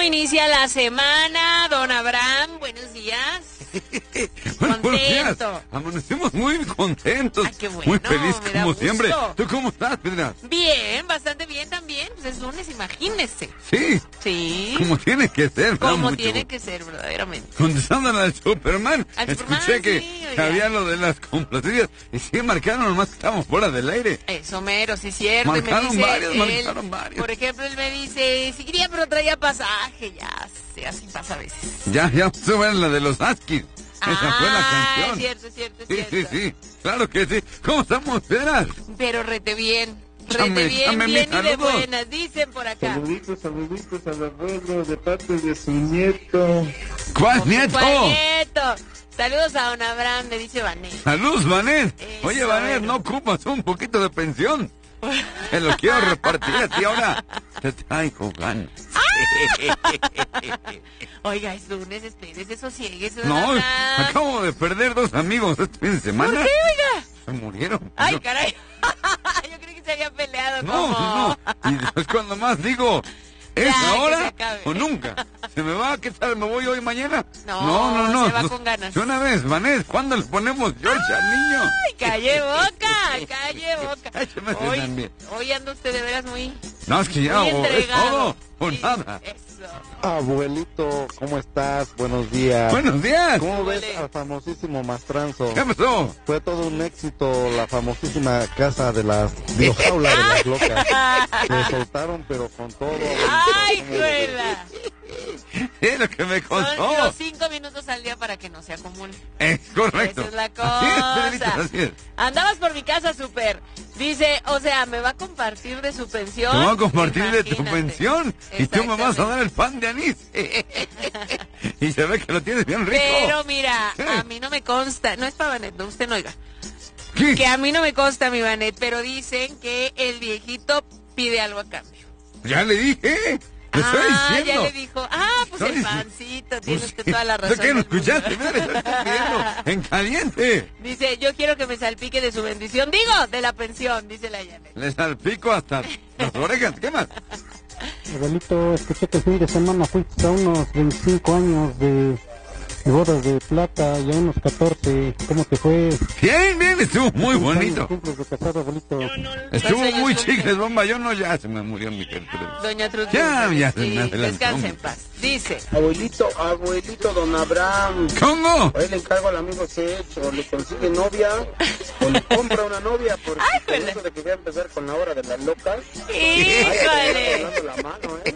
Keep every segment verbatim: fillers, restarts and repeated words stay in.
Inicia la semana, don Abraham, buenos días. Bueno, Contento. buenos días. Amanecemos muy contentos. Ay, qué bueno, muy feliz me da como gusto. siempre. ¿Tú cómo estás, Pedra? Bien, bastante bien también. Pues es lunes, imagínese. Sí. Sí. Como tiene que ser, ¿verdad? Como Mucho. tiene que ser, verdaderamente. Contestándole al Superman, Al escuché Superman, que, sí, que oiga. había lo de las complacidas. Y sí, marcaron, nomás que estamos fuera del aire. Eso mero, sí, cierto. Y me Marcaron dice varios, él, marcaron varios. Por ejemplo, él me dice, si quería, pero traía pasaje. Ya sé, así pasa a veces. Ya, ya suben la de los Askis. Esa ah, fue la canción. es cierto, es cierto, es Sí, cierto. sí, sí. Claro que sí. ¿Cómo estamos, Pedra? Pero rete bien. Rete Chame, bien, chame, bien mis y de saludos. buenas, dicen por acá. Saluditos, saluditos al abuelo de parte de su nieto. ¿Cuál nieto? ¿Cuál nieto? Saludos a don Abraham, le dice Vanet. Saludos, Vanet. Eso, Oye, Vanet, bueno. ¿no ocupas un poquito de pensión? Te lo quiero repartir a ti ahora. Te traigo ganas. Oiga, es lunes, espérese, sosieguese. No, don Abraham. acabo de perder dos amigos este fin de ¿Por semana. qué, oiga? Se murieron. Ay, Yo- caray. Yo creí que se había peleado. No, ¿cómo? no. Y después cuando más digo, ¿es Ya, que se ahora acabe. o nunca? ¿Se me va? ¿Qué tal? ¿Me voy hoy mañana? No, no, no. no. se va No. con ganas. De una vez, Vanet, ¿cuándo le ponemos George al niño? Ay, calle boca, calle boca. Échame ese Hoy, también. hoy anda usted de veras muy, No, es que ya, muy o es entregado. todo o Sí, nada. Eso. Abuelito, ¿cómo estás? Buenos días. Buenos días. ¿Cómo ves Huele. al famosísimo Mastranzo? ¿Qué pasó? Fue todo un éxito la famosísima casa de las biojaula de las locas. Se soltaron pero con todo. abuelito. Ay, ¿Cómo ves? juela. Es lo que me Son contó. los cinco minutos al día para que no se acumule. Es correcto. Esa es la Así es, Pedrito, cosa. así es. Andabas por mi casa, súper. Dice, o sea, ¿me va a compartir de su pensión? Te voy a compartir de tu Imagínate. pensión y tú me vas a dar el pan de anís. Y se ve que lo tienes bien rico. Pero mira, ¿Qué? a mí no me consta, no es para Vanet, no, usted no oiga, ¿Qué? que a mí no me consta mi Vanet, pero dicen que el viejito pide algo a cambio. Ya le dije. Te estoy ah, diciendo. ya le dijo, ah, pues Estoy el dic- pancito, tiene Pues, usted toda la razón. ¿De qué no del mundo. escuchaste? Mira, le estoy pidiendo en caliente. Dice, yo quiero que me salpique de su bendición, digo, de la pensión, dice la Janet. Le salpico hasta las orejas. ¿Qué más? Abuelito, escuché que el fin de semana fuiste a unos veinticinco años de, de bodas de plata y a unos catorce. ¿Cómo te fue? Bien, bien, estuvo muy bonito. Cumples de casado, abuelito. Estuvo ¿Cuántos muy años cumple? chicles, bomba. Yo no, ya se me murió mi Gertrude. Doña Trudy. Ya, ya, se sí, me adelantó. descansa en paz. Dice, Abuelito, abuelito, don Abraham. ¿Cómo? Ahí le encargo al amigo Sech, o le consigue novia, o le compra una novia, porque Ay, con jole. eso de que voy a empezar con la hora de las locas. Ay, ¡híjole! dando la mano, ¿eh?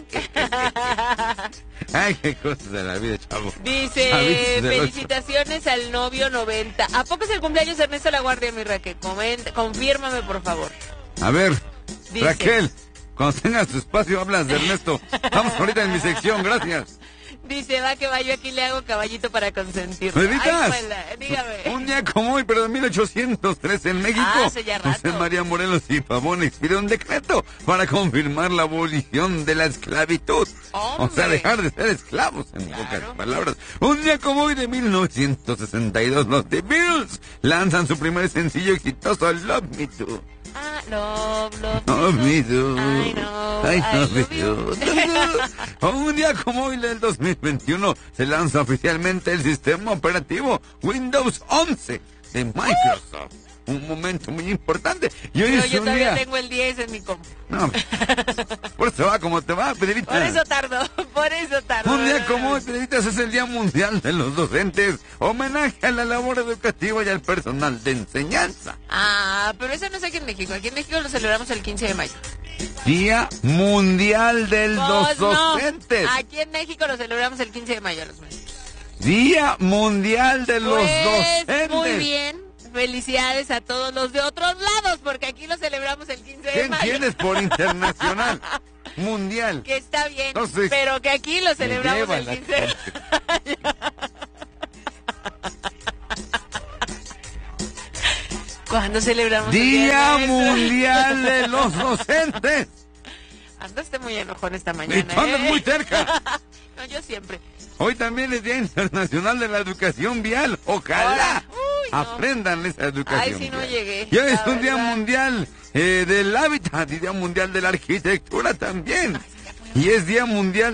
Ay, qué cosas de la vida, chavo. Dice, Avisos del felicitaciones al novio noventa. ¿A poco es el cumpleaños de Ernesto La Guardia, mi Raquel? Comenta, confírmame, por favor. A ver, Dice. Raquel, cuando tengas tu espacio hablas de Ernesto. Vamos ahorita en mi sección, gracias. Dice, va que va, yo aquí le hago caballito para consentirlo. ¿Meditas? Ay, juela, dígame. Un día como hoy, pero de mil ochocientos tres en México, Ah, hace ya rato. José María Morelos y Pavón expidió un decreto para confirmar la abolición de la esclavitud. O sea, ¡Hombre! dejar de ser esclavos, en Claro. pocas palabras. Un día como hoy de mil novecientos sesenta y dos, los The Beatles lanzan su primer sencillo exitoso, Love Me Do. Ah, love, love, Love me do. I know, I I love love you. Un día como hoy del dos mil veintiuno se lanza oficialmente el sistema operativo Windows once de Microsoft. Un momento muy importante. Y hoy Pero es yo un todavía día... tengo el diez en mi compu. No, por eso va como te va, Pedrita. Por eso tardo, por eso tardo. Un día como hoy, Pedritas, es el Día Mundial de los Docentes. Homenaje a la labor educativa y al personal de enseñanza. Ah, pero eso no es aquí en México. Aquí en México lo celebramos el quince de mayo. Día Mundial de los Pues no, Docentes. aquí en México lo celebramos el quince de mayo a los maestros. Día Mundial de los Pues, Docentes. muy bien. Felicidades a todos los de otros lados, porque aquí lo celebramos el quince ¿Qué de mayo. entiendes por internacional? Mundial. Que está bien, Entonces, pero que aquí lo celebramos lleva el la quince de mayo. ¿Cuándo celebramos el Día del maestro? Mundial de los Docentes. Andaste muy enojón esta Y mañana, tú andas ¿eh? muy cerca. No, yo siempre. Hoy también es Día Internacional de la Educación Vial. Ojalá Uy, no. aprendan esa educación. Ay, sí, no vial. llegué, Y hoy es la un Día verdad. Mundial eh, del Hábitat y Día Mundial de la Arquitectura también. Y es Día Mundial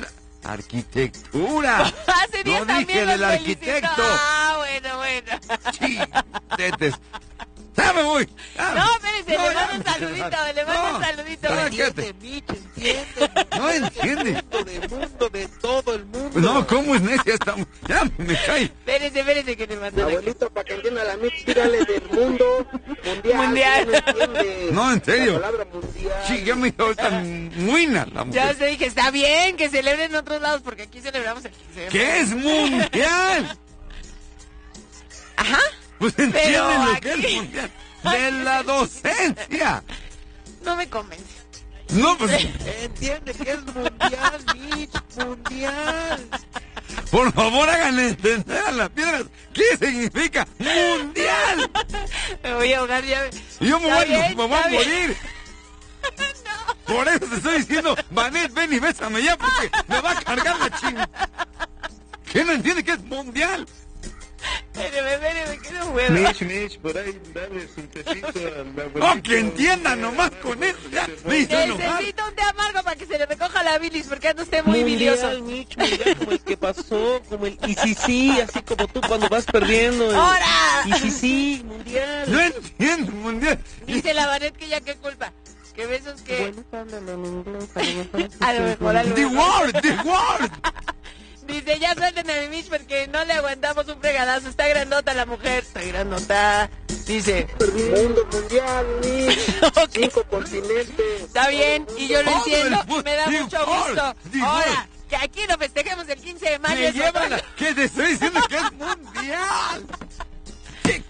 arquitectura. Hace días No también dije los del felicitó. arquitecto. Ah, bueno, bueno. Sí, tetes. ¡Ya me voy! Ya. No, espérese, No, le ya mando un me- saludito, le mando No, un saludito. sácate. Mitch, entiende. No entiende. Mundo de mundo, de todo el mundo. No, ¿cómo es necia esta? Ya me cae. Espérese, espérese que le mando la... Abuelito, para que entienda la Mitch, tírale del mundo mundial. Mundial. No entiende. No, en serio. La palabra mundial. Sí, ya me hizo ahorita muina la Ya mujer. se dije, está bien que celebren en otros lados porque aquí celebramos el quince de mayo. ¿Qué es mundial? Ajá. Pues entienden lo aquí- que es mundial. De la docencia. No me convence. No, pues, Entiende que es mundial, Mitch, mundial. por favor, háganle entender a las piedras qué significa mundial. Me voy a ahogar ya. Y yo me Está voy, bien, me voy a está bien. morir. Por eso te estoy diciendo, Vanet, ven y bésame ya, porque me va a cargar la chingada. ¿Qué no entiende que es mundial? Espéreme, espéreme, que no puedo. Mitch, Mitch, por ahí dale su tecito al abuelito. No, que entienda nomás con eso. Ya me hizo enojar. Necesito un té amargo para que se le recoja la bilis porque anda usted muy bilioso. Mundial, Mitch, mundial, como el que pasó, como el y sí, sí, así como tú cuando vas perdiendo. el- ¡Ahora! Y sí, sí, mundial. No entiendo mundial. Dice la Vanet que ya qué culpa. Que besos que... Bueno, háblalo en inglés, a lo mejor. A lo mejor, a lo The mejor. word, the word. Dice, ya suelten a mi Mitch porque no le aguantamos un fregadazo. Está grandota la mujer. Está grandota. Dice, Mundo mundial, Mitch. ok, Cinco continentes. está bien. Y yo lo Todo entiendo. el mu- Y me da the mucho word, gusto. the Ahora, word. que aquí lo festejemos el quince de mayo. Me es lleva otra la... que te estoy diciendo que es mundial. ¿Qué?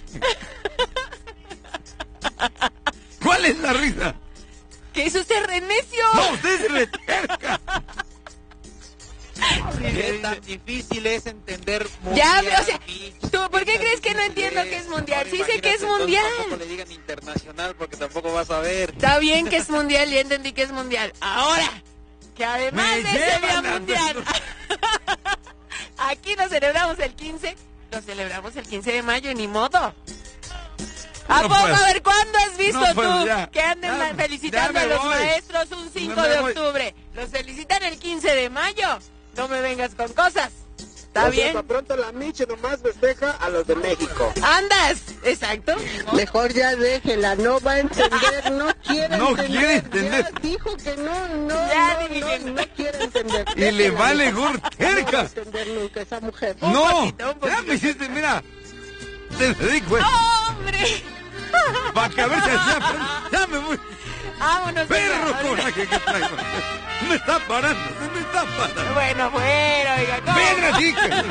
¿Cuál es la risa? ¿Qué es usted renecio? No, usted es reterca. ¿Qué tan difícil es entender Ya, mundial, o sea, Mitch? ¿tú por qué tan crees que no difícil entiendo que es mundial? Ahora Sí sé que es imagínate, mundial. entonces tampoco le digan internacional porque tampoco vas a ver. Está bien que es mundial, ya entendí que es mundial. Ahora, que además Me de ese día llevan a- mundial, aquí no celebramos el quince, lo celebramos el quince de mayo, ni modo. ¿A No poco? puedo. A ver, ¿cuándo has visto No puedo, tú ya. que anden Ya, felicitando ya a me los voy. maestros un cinco Me de voy. octubre? Los felicitan el quince de mayo. No me vengas con cosas. ¿Está O sea, bien? pa' pronto la Mitch nomás festeja a los de México. Andas, exacto. Mejor ya déjela, no va a entender, no quiere No entender. quiere entender. Ya dijo que no, no, Ya no, dije no, que no quiere entender. Y le Déjela, vale mija. gur No va a terca. entender nunca esa mujer. Un No, poquito, un ya poquito. me hiciste, mira. Te dedico ¡Hombre! para que a ver si ya, ya me voy. Vámonos. Perro oiga, coraje que traigo. Me está parando, se me está parando. Bueno, bueno, oiga, ¿cómo? Ven, chica.